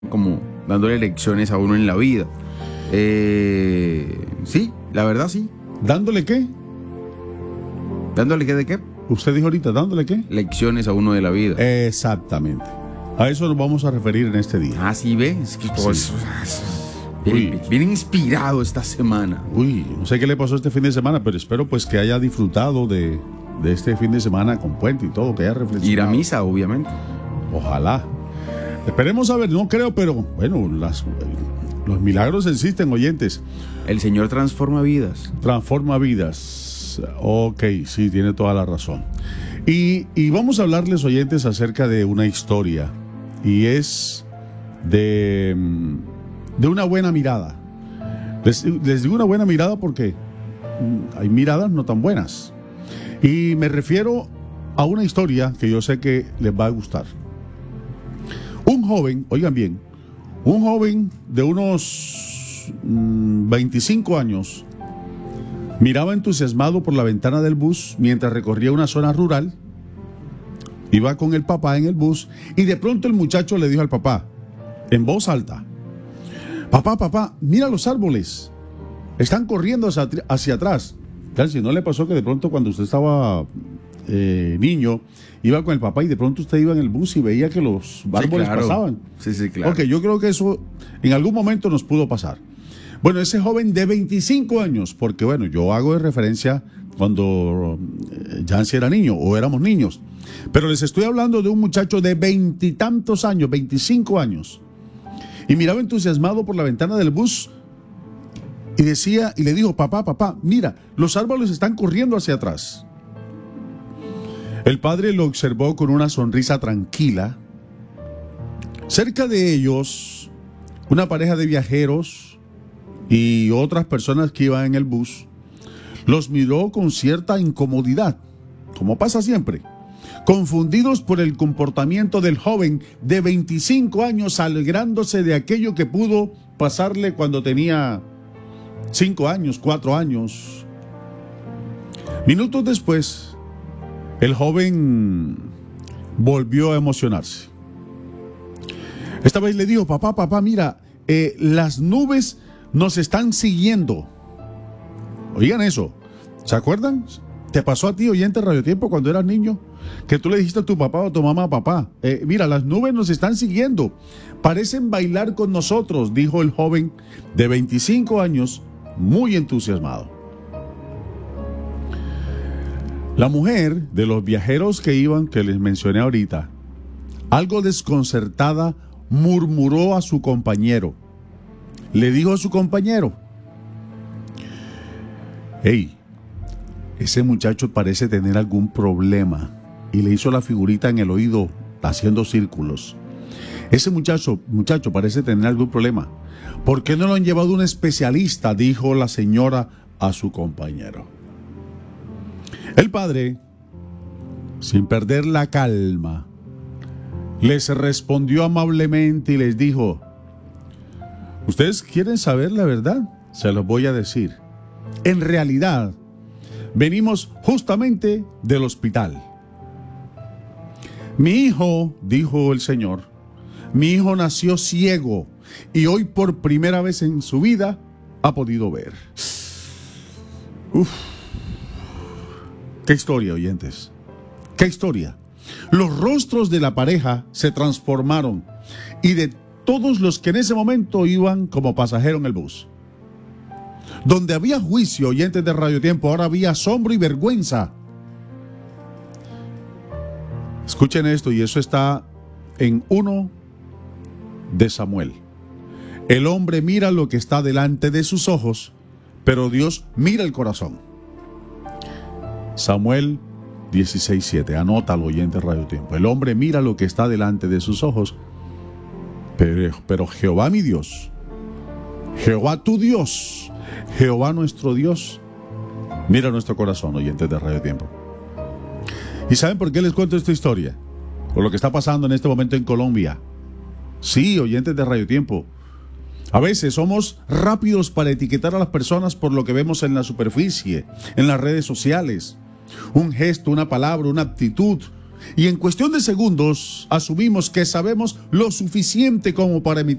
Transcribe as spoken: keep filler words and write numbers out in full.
como dándole lecciones a uno en la vida. Eh, sí, la verdad sí. ¿Dándole qué? ¿Dándole qué de qué? Usted dijo ahorita, ¿dándole qué? Lecciones a uno de la vida. Exactamente. A eso nos vamos a referir en este día. Ah, sí, ve. Es que todo Sí. eso. Bien, bien inspirado esta semana. Uy, no sé qué le pasó este fin de semana, pero espero pues que haya disfrutado de, de este fin de semana con puente y todo, que haya reflexionado. Ir a misa, obviamente. Ojalá. Esperemos a ver, no creo, pero bueno, las, los milagros existen, oyentes. El Señor transforma vidas. Transforma vidas. Ok, sí, tiene toda la razón. Y, y vamos a hablarles, oyentes, acerca de una historia. Y es de, de una buena mirada. Les, les digo una buena mirada porque hay miradas no tan buenas. Y me refiero a una historia que yo sé que les va a gustar. Un joven, oigan bien, un joven de unos mmm, veinticinco años miraba entusiasmado por la ventana del bus mientras recorría una zona rural. Iba con el papá en el bus y de pronto el muchacho le dijo al papá, en voz alta: papá, papá, mira los árboles, están corriendo hacia, hacia atrás. Claro, si no le pasó que de pronto cuando usted estaba eh, niño, iba con el papá y de pronto usted iba en el bus y veía que los árboles sí, claro. pasaban. Sí, sí, claro. Ok, yo creo que eso en algún momento nos pudo pasar. Bueno, ese joven de veinticinco años, porque bueno, yo hago de referencia cuando Yancy era niño o éramos niños, pero les estoy hablando de un muchacho de veintitantos años, veinticinco años, y miraba entusiasmado por la ventana del bus y decía, y le dijo: papá, papá, mira, los árboles están corriendo hacia atrás. El padre lo observó con una sonrisa tranquila. Cerca de ellos, una pareja de viajeros y otras personas que iban en el bus los miró con cierta incomodidad, como pasa siempre, confundidos por el comportamiento del joven de veinticinco años, alegrándose de aquello que pudo pasarle cuando tenía cinco años, cuatro años. Minutos después, el joven volvió a emocionarse. Esta vez le dijo: papá, papá, mira, eh, las nubes nos están siguiendo. Oigan eso, ¿se acuerdan? ¿Te pasó a ti, oyente de Radio Tiempo, cuando eras niño? Que tú le dijiste a tu papá o a tu mamá: papá, eh, mira, las nubes nos están siguiendo, parecen bailar con nosotros, dijo el joven de veinticinco años, muy entusiasmado. La mujer de los viajeros que iban, que les mencioné ahorita, algo desconcertada, murmuró a su compañero. Le dijo a su compañero: hey, ese muchacho parece tener algún problema. Y le hizo la figurita en el oído, haciendo círculos. Ese muchacho, muchacho parece tener algún problema. ¿Por qué no lo han llevado a un especialista?, dijo la señora a su compañero. El padre, sin perder la calma, les respondió amablemente y les dijo: ¿ustedes quieren saber la verdad? Se los voy a decir. En realidad, venimos justamente del hospital. Mi hijo, dijo el señor, mi hijo nació ciego y hoy por primera vez en su vida ha podido ver. Uf. Qué historia, oyentes. Qué historia. Los rostros de la pareja se transformaron y de todos los que en ese momento iban como pasajeros en el bus. Donde había juicio, oyentes de Radio Tiempo, ahora había asombro y vergüenza. Escuchen esto, y eso está en uno de Samuel. El hombre mira lo que está delante de sus ojos, pero Dios mira el corazón. Samuel dieciséis siete, anótalo, oyente de Radio Tiempo. El hombre mira lo que está delante de sus ojos, pero, pero Jehová mi Dios, Jehová tu Dios, Jehová nuestro Dios, mira nuestro corazón, oyentes de Radio Tiempo. ¿Y saben por qué les cuento esta historia? Por lo que está pasando en este momento en Colombia. Sí, oyentes de Radio Tiempo. A veces somos rápidos para etiquetar a las personas por lo que vemos en la superficie, en las redes sociales. Un gesto, una palabra, una actitud, Y en cuestión de segundos asumimos que sabemos lo suficiente como para emitir